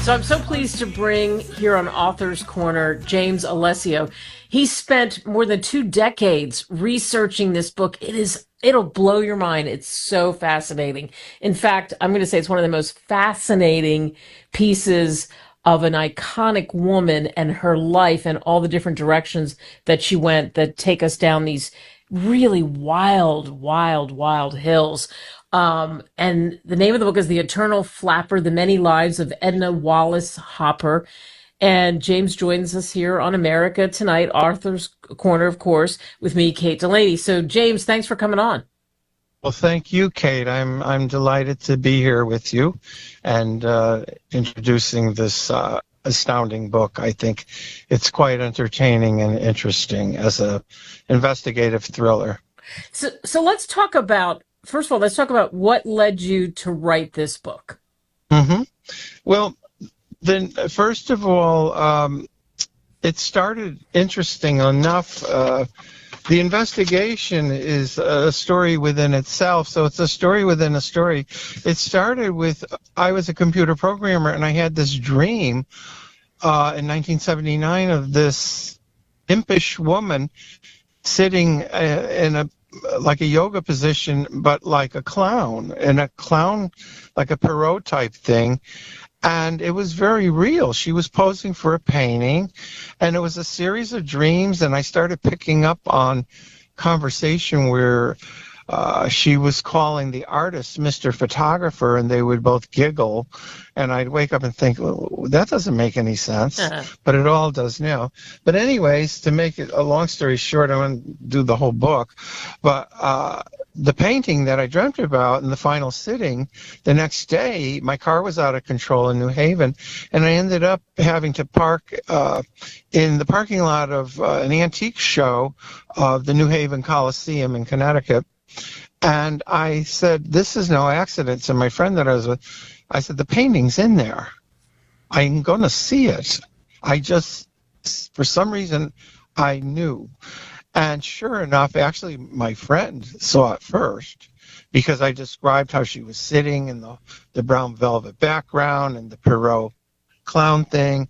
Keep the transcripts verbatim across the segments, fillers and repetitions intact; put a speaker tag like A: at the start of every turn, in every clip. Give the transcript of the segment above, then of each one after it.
A: So I'm so pleased to bring here on Author's Corner James Alessio. He spent more than two decades researching this book. It is, it'll blow your mind. It's so fascinating. In fact, I'm going to say it's one of the most fascinating pieces of an iconic woman and her life and all the different directions that she went that take us down these really wild, wild, wild hills. Um, and the name of the book is The Eternal Flapper, The Many Lives of Edna Wallace Hopper. And James joins us here on America Tonight, Author's Corner, of course, with me, Kate Delaney. So, James, thanks for coming on.
B: Well, thank you, Kate. I'm I'm delighted to be here with you and uh, introducing this uh, astounding book. I think it's quite entertaining and interesting as a investigative thriller.
A: So, so let's talk about, first of all, let's talk about what led you to write this book.
B: Mm-hmm. Well, then, first of all, um, it started interesting enough. Uh, the investigation is a story within itself, so it's a story within a story. It started with, I was a computer programmer, and I had this dream uh, in nineteen seventy-nine of this impish woman sitting uh, in a like a yoga position, but like a clown, and a clown, like a Perot type thing. And it was very real. She was posing for a painting, and it was a series of dreams, and I started picking up on conversation where uh, she was calling the artist Mister Photographer, and they would both giggle, and I'd wake up and think, well, that doesn't make any sense, uh-huh. But it all does now. But anyways, to make it a long story short, I want to do the whole book, but uh, the painting that I dreamt about in the final sitting, the next day, my car was out of control in New Haven, and I ended up having to park uh, in the parking lot of uh, an antique show of the New Haven Coliseum in Connecticut. And I said, this is no accident. So my friend that I was with, I said, the painting's in there. I'm going to see it. I just, for some reason, I knew. And sure enough, actually, my friend saw it first because I described how she was sitting in the, the brown velvet background and the Perot clown thing.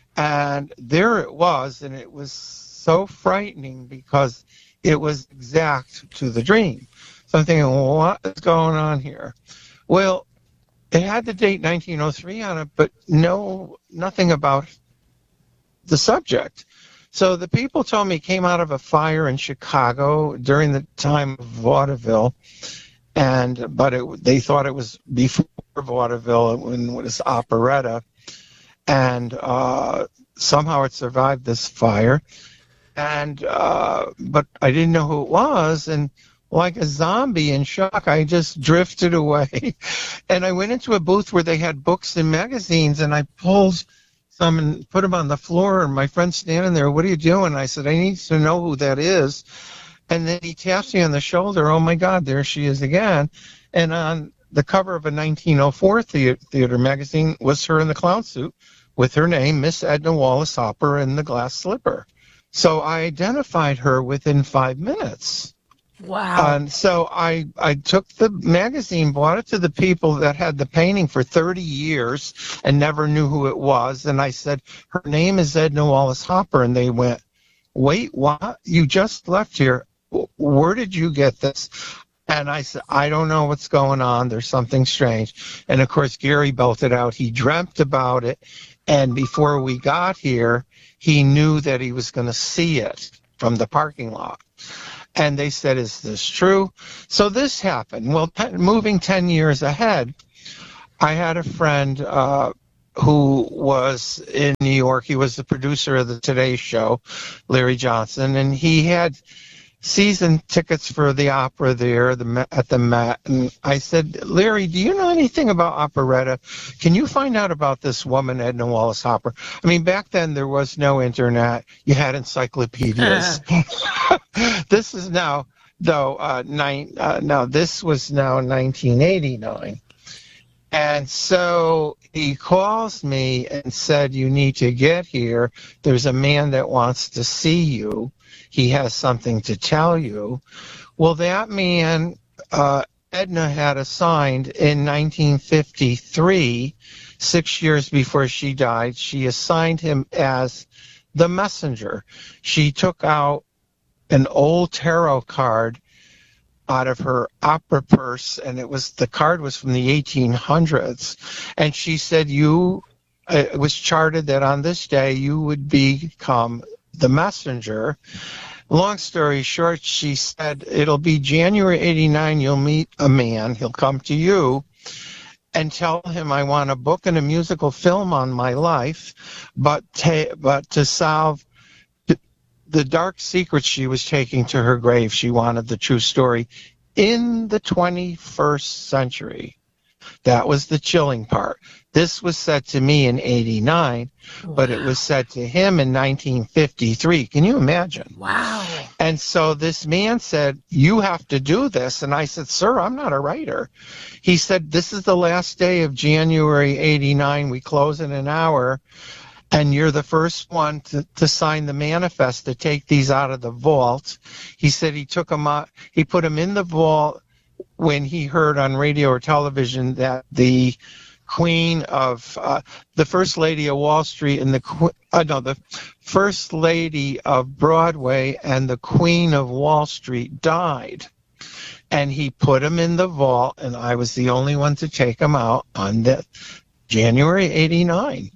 B: And there it was, and it was so frightening because it was exact to the dream. So I'm thinking, well, what is going on here? Well, it had the date nineteen oh three on it, but no, nothing about the subject. So the people told me it came out of a fire in Chicago during the time of vaudeville, and but it, they thought it was before vaudeville when it was operetta, and uh, somehow it survived this fire. And uh, but I didn't know who it was, and like a zombie in shock, I just drifted away. And I went into a booth where they had books and magazines, and I pulled some and put them on the floor, and my friend's standing there, what are you doing? I said, I need to know who that is. And then he taps me on the shoulder, oh my God, there she is again. And on the cover of a nineteen oh four theater, theater magazine was her in the clown suit with her name, Miss Edna Wallace Hopper, in the glass slipper. So I identified her within five minutes.
A: Wow.
B: And so I, I took the magazine, brought it to the people that had the painting for thirty years and never knew who it was. And I said, her name is Edna Wallace Hopper. And they went, wait, what? You just left here. Where did you get this? And I said, I don't know what's going on. There's something strange. And, of course, Gary belted out. He dreamt about it. And before we got here, he knew that he was going to see it from the parking lot. And they said, is this true? So this happened. Well, ten, moving ten years ahead, I had a friend uh, who was in New York. He was the producer of the Today Show, Larry Johnson, and he had season tickets for the opera there the, at the Met. And I said, Larry, do you know anything about operetta? Can you find out about this woman, Edna Wallace Hopper? I mean, back then there was no internet. You had encyclopedias. This is now, though, uh, nine, uh, no, this was now nineteen eighty-nine. And so he calls me and said, you need to get here. There's a man that wants to see you. He has something to tell you. Well, that man, uh, Edna had assigned in nineteen fifty-three six years before she died, she assigned him as the messenger. She took out an old tarot card out of her opera purse, and it was the card was from the eighteen hundreds, and she said, you it was charted that on this day you would become the messenger. Long story short, she said, it'll be January eighty-nine, you'll meet a man, he'll come to you and tell him I want a book and a musical film on my life, but ta- but to solve the dark secrets she was taking to her grave. She wanted the true story in the twenty-first century. That was the chilling part. This was said to me in eighty-nine, wow. But it was said to him in nineteen fifty-three. Can you imagine?
A: Wow.
B: And so this man said, you have to do this. And I said, sir, I'm not a writer. He said, this is the last day of January eighty-nine. We close in an hour. And you're the first one to, to sign the manifest to take these out of the vault. He said he took them out, he put them in the vault when he heard on radio or television that the Queen of uh, the First Lady of Wall Street and the uh, no the First Lady of Broadway and the Queen of Wall Street died, and he put them in the vault, and I was the only one to take them out on the January eighty-nine.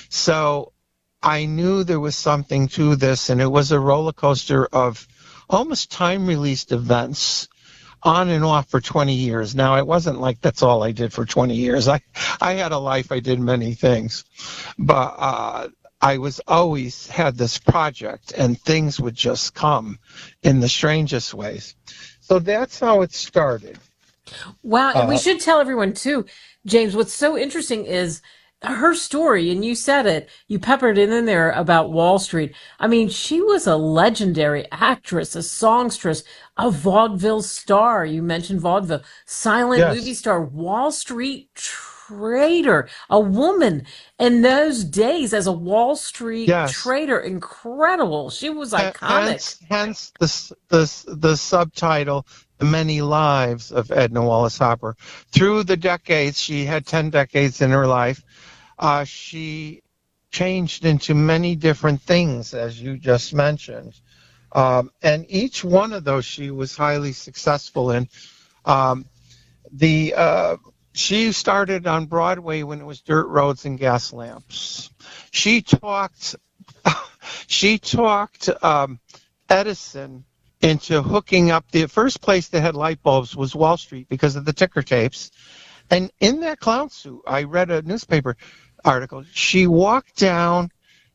B: So I knew there was something to this, and it was a roller coaster of almost time-released events on and off for twenty years. Now, it wasn't like that's all I did for twenty years. I, I had a life. I did many things. But uh, I was always had this project, and things would just come in the strangest ways. So that's how it started.
A: Wow. And
B: uh,
A: we should tell everyone, too, James, what's so interesting is her story, and you said it, you peppered it in there about Wall Street. I mean, she was a legendary actress, a songstress, a vaudeville star. You mentioned vaudeville, silent
B: yes.
A: movie star, Wall Street trader, a woman in those days as a Wall Street
B: yes.
A: trader. Incredible. She was iconic.
B: Hence, hence the, the, the subtitle, The Many Lives of Edna Wallace Hopper. Through the decades, she had ten decades in her life. Uh, she changed into many different things, as you just mentioned. Um, and each one of those she was highly successful in. Um, the uh, she started on Broadway when it was dirt roads and gas lamps. She talked, she talked um, Edison into hooking up. The first place that had light bulbs was Wall Street because of the ticker tapes. And in that clown suit, I read a newspaper article. She walked down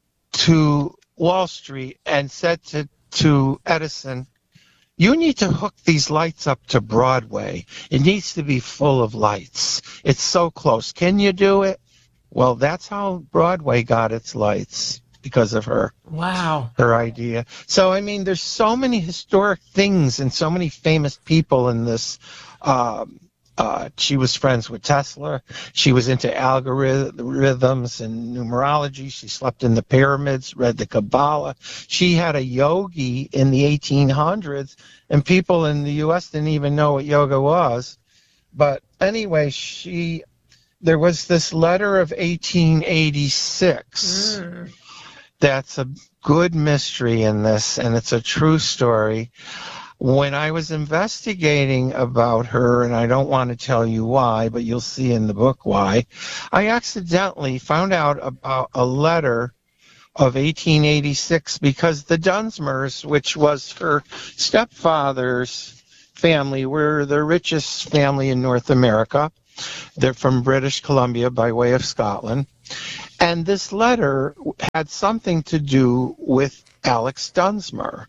B: to Wall Street and said to, to Edison, you need to hook these lights up to Broadway. It needs to be full of lights. It's so close. Can you do it? Well, that's how Broadway got its lights, because of her.
A: Wow.
B: Her idea. So, I mean, there's so many historic things and so many famous people in this. Um, uh, she was friends with Tesla. She was into algorithms and numerology. She slept in the pyramids, read the Kabbalah. She had a yogi in the eighteen hundreds, and people in the U S didn't even know what yoga was. But anyway, she there was this letter of eighteen eighty-six. Mm. That's a good mystery in this, and it's a true story. When I was investigating about her, and I don't want to tell you why, but you'll see in the book why, I accidentally found out about a letter of eighteen eighty-six because the Dunsmores, which was her stepfather's family, were the richest family in North America. They're from British Columbia by way of Scotland. And this letter had something to do with Alex Dunsmore,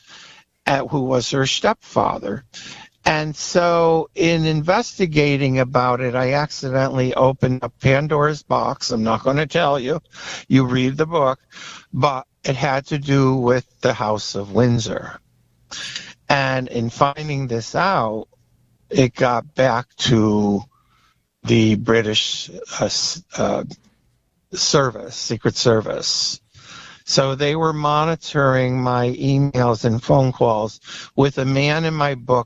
B: uh, who was her stepfather. And so in investigating about it, I accidentally opened up Pandora's box. I'm not going to tell you. You read the book. But it had to do with the House of Windsor. And in finding this out, it got back to the British uh, uh, Service, Secret Service. So they were monitoring my emails and phone calls with a man in my book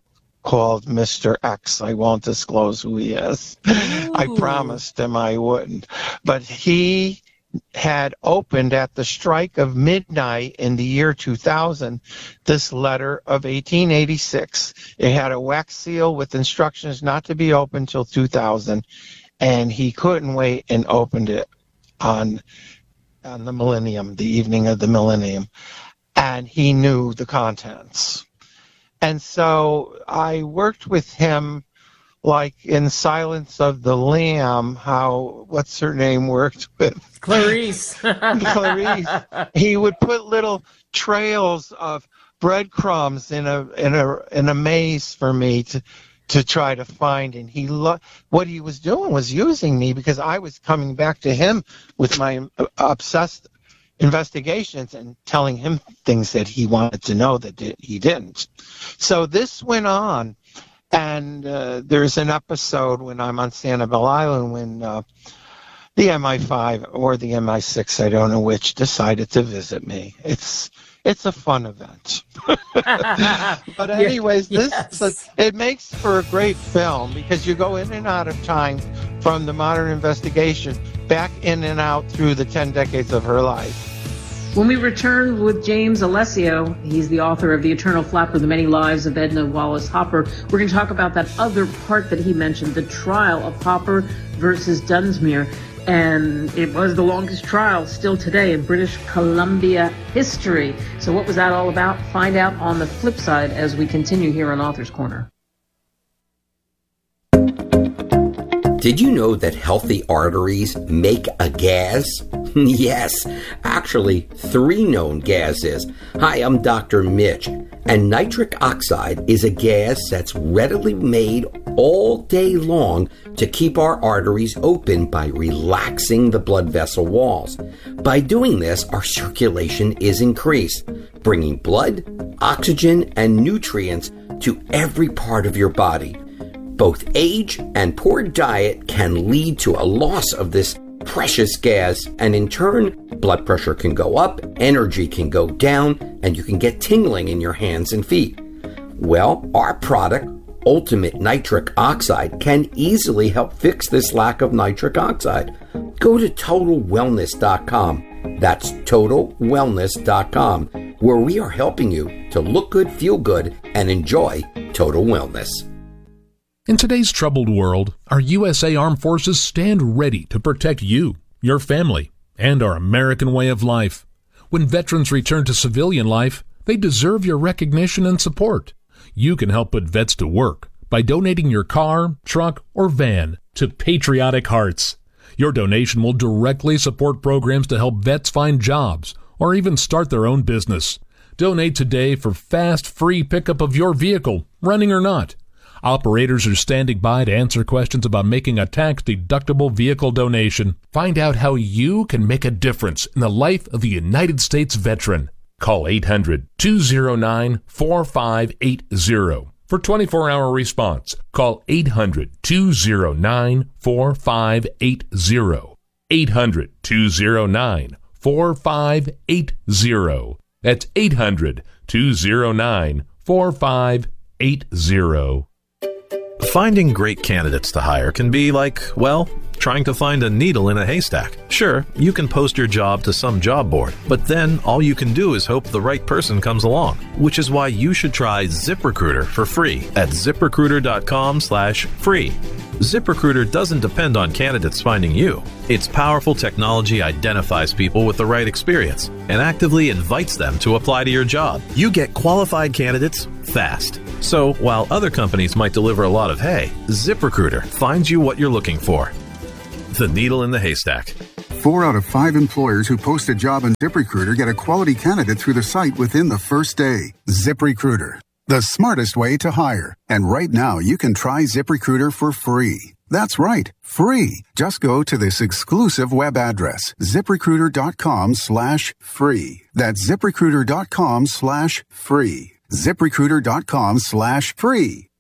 B: called Mister X. I won't disclose who he is.
A: Ooh.
B: I promised him I wouldn't. But he had opened at the strike of midnight in the year two thousand this letter of eighteen eighty-six. It had a wax seal with instructions not to be opened till two thousand, and he couldn't wait and opened it on on the millennium, the evening of the millennium, and he knew the contents. And so I worked with him like in Silence of the Lamb, how, what's her name, worked with?
A: Clarice.
B: Clarice. He would put little trails of breadcrumbs in a in a in a maze for me to to try to find, and he lo- what he was doing was using me because I was coming back to him with my obsessed investigations and telling him things that he wanted to know that he didn't. So this went on, and uh, there's an episode when I'm on Sanibel Island when uh, the M I five or the M I six, I don't know which, decided to visit me. It's it's a fun event. But anyways, this yes. it makes for a great film because you go in and out of time from the modern investigation back in and out through the ten decades of her life.
A: When we return with James Alessio, he's the author of The Eternal Flapper, The Many Lives of Edna Wallace Hopper. We're going to talk about that other part that he mentioned, the trial of Hopper versus Dunsmuir. And it was the longest trial still today in British Columbia history. So what was that all about? Find out on the flip side as we continue here on Author's Corner.
C: Did you know that healthy arteries make a gas? Yes, actually three known gases. Hi, I'm Doctor Mitch, and nitric oxide is a gas that's readily made all day long to keep our arteries open by relaxing the blood vessel walls. By doing this, our circulation is increased, bringing blood, oxygen, and nutrients to every part of your body. Both age and poor diet can lead to a loss of this precious gas, and in turn, blood pressure can go up, energy can go down, and you can get tingling in your hands and feet. Well, our product, Ultimate Nitric Oxide, can easily help fix this lack of nitric oxide. Go to total wellness dot com. That's total wellness dot com, where we are helping you to look good, feel good, and enjoy total wellness.
D: In today's troubled world, our U S A Armed Forces stand ready to protect you, your family, and our American way of life. When veterans return to civilian life, they deserve your recognition and support. You can help put vets to work by donating your car, truck, or van to Patriotic Hearts. Your donation will directly support programs to help vets find jobs or even start their own business. Donate today for fast, free pickup of your vehicle, running or not. Operators are standing by to answer questions about making a tax-deductible vehicle donation. Find out how you can make a difference in the life of a United States veteran. Call eight hundred, two oh nine, four five eight oh for twenty-four hour response. Call eight hundred, two oh nine, four five eight oh. eight hundred, two oh nine, four five eight oh. That's eight hundred, two oh nine, four five eight oh.
E: Finding great candidates to hire can be like, well, trying to find a needle in a haystack. Sure, you can post your job to some job board, but then all you can do is hope the right person comes along, which is why you should try ZipRecruiter for free at ZipRecruiter.com slash free. ZipRecruiter doesn't depend on candidates finding you. Its powerful technology identifies people with the right experience and actively invites them to apply to your job. You get qualified candidates fast. So while other companies might deliver a lot of hay, ZipRecruiter finds you what you're looking for. The needle in the haystack.
F: Four out of five employers who post a job on ZipRecruiter get a quality candidate through the site within the first day. ZipRecruiter, the smartest way to hire. And right now, you can try ZipRecruiter for free. That's right, free. Just go to this exclusive web address, ZipRecruiter.com slash free. That's ZipRecruiter.com slash free. ZipRecruiter.com slash free.